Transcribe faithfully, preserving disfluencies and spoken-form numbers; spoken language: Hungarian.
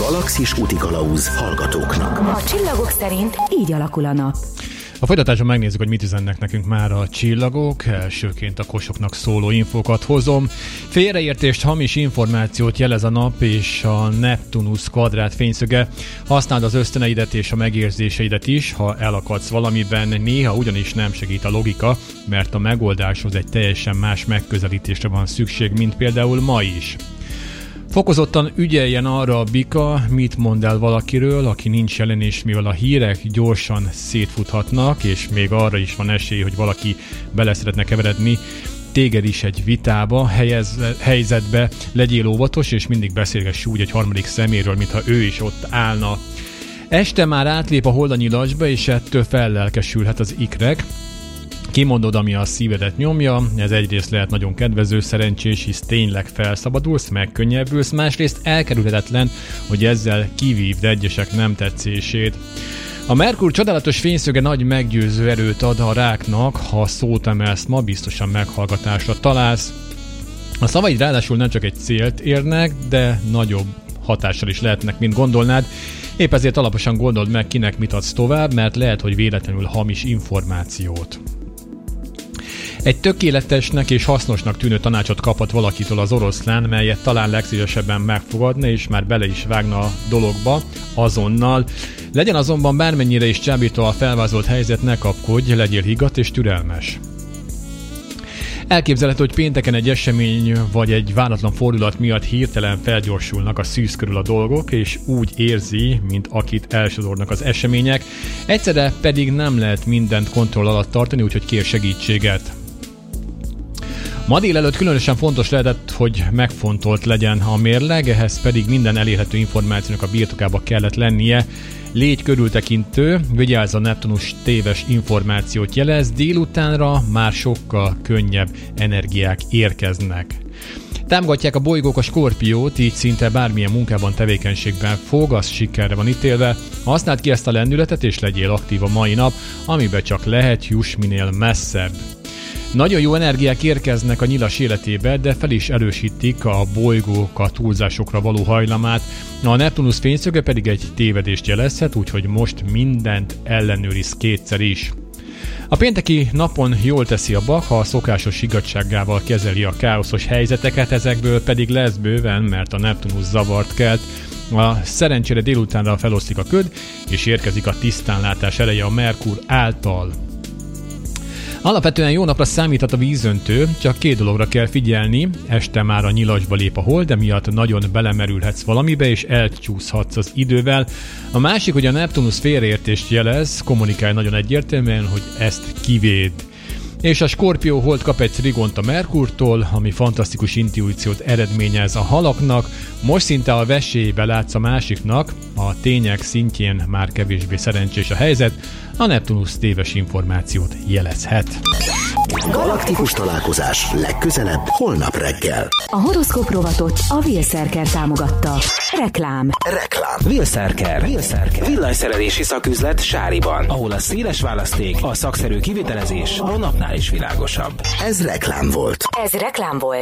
Galaxis útikalauz hallgatóknak. A csillagok szerint így alakul a nap. A folytatásban megnézzük, hogy mit üzennek nekünk már a csillagok. Elsőként a kosoknak szóló infókat hozom. Félreértést, hamis információt jelez a nap és a Neptunusz kvadrát fényszöge. Használd az ösztöneidet és a megérzéseidet is, ha elakadsz valamiben. Néha ugyanis nem segít a logika, mert a megoldáshoz egy teljesen más megközelítésre van szükség, mint például ma is. Fokozottan ügyeljen arra a bika, mit mond el valakiről, aki nincs jelen, és mivel a hírek gyorsan szétfuthatnak, és még arra is van esély, hogy valaki bele szeretne keveredni téged is egy vitába, helyez, helyzetbe, legyél óvatos, és mindig beszélgess úgy egy harmadik szeméről, mintha ő is ott állna. Este már átlép a hold a nyilasba, és ettől fellelkesülhet az ikrek. Kimondod, ami a szívedet nyomja, ez egyrészt lehet nagyon kedvező, szerencsés, hisz tényleg felszabadulsz, megkönnyebbülsz, másrészt elkerülhetetlen, hogy ezzel kivívd egyesek nem tetszését. A Merkur csodálatos fényszöge nagy meggyőző erőt ad a ráknak, ha szót emelsz ma, biztosan meghallgatásra találsz. A szavaid ráadásul nem csak egy célt érnek, de nagyobb hatással is lehetnek, mint gondolnád. Épp ezért alaposan gondold meg, kinek mit adsz tovább, mert lehet, hogy véletlenül hamis információt. Egy tökéletesnek és hasznosnak tűnő tanácsot kaphat valakitől az oroszlán, melyet talán legszívesebben megfogadna, és már bele is vágna a dologba azonnal. Legyen azonban bármennyire is csábító a felvázolt helyzet, ne kapkodj, legyél higgadt és türelmes. Elképzelhető, hogy pénteken egy esemény vagy egy váratlan fordulat miatt hirtelen felgyorsulnak a szűz körül a dolgok, és úgy érzi, mint akit elsodornak az események. Egyszerre pedig nem lehet mindent kontroll alatt tartani, úgyhogy kér segítséget. Ma délelőtt különösen fontos lehetett, hogy megfontolt legyen a mérleg, ehhez pedig minden elérhető információnak a birtokába kellett lennie. Légy körültekintő, vigyázz, a Neptunusz téves információt jelez, délutánra már sokkal könnyebb energiák érkeznek. Támogatják a bolygók a Skorpiót, így szinte bármilyen munkában, tevékenységben fog, az sikerre van ítélve. Használd ki ezt a lendületet és legyél aktív a mai nap, amiben csak lehet, juss minél messzebb. Nagyon jó energiák érkeznek a nyilas életébe, de fel is erősítik a bolygók a túlzásokra való hajlamát. A Neptunusz fényszöge pedig egy tévedést jelezhet, úgyhogy most mindent ellenőriz kétszer is. A pénteki napon jól teszi a bak, ha a szokásos higgadtságával kezeli a káoszos helyzeteket, ezekből pedig lesz bőven, mert a Neptunusz zavart kelt. A szerencsére délutánra feloszlik a köd, és érkezik a tisztánlátás eleje a Merkur által. Alapvetően jó napra számíthat a vízöntő, csak két dologra kell figyelni. Este már a nyilasba lép a hold, emiatt nagyon belemerülhetsz valamibe, és elcsúszhatsz az idővel. A másik, hogy a Neptunusz félreértést jelez, kommunikálj nagyon egyértelműen, hogy ezt kivéd. És a Skorpió hold kap egy trigont a Merkurtól, ami fantasztikus intuíciót eredményez a halaknak. Most szinte a vesélybe látsz a másiknak, a tények szintjén már kevésbé szerencsés a helyzet, a Neptunusz téves információt jelezhet. Galaktikus találkozás legközelebb holnap reggel. A horoszkóp rovatot a Wheelszerker támogatta. Reklám. Reklám. Wheelszerker. Wheelszerker. Villanyszerelési szaküzlet Sáriban, ahol a széles választék, a szakszerű kivitelezés a napnál is világosabb. Ez reklám volt. Ez reklám volt.